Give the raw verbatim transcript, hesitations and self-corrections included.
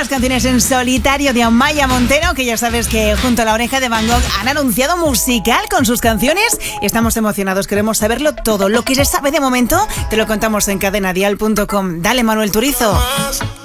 las canciones en solitario de Amaia Montero, que ya sabes que junto a La Oreja de Van Gogh han anunciado musical con sus canciones. Estamos emocionados, queremos saberlo todo. Lo que se sabe de momento te lo contamos en cadena dial punto com. Dale, Manuel Turizo.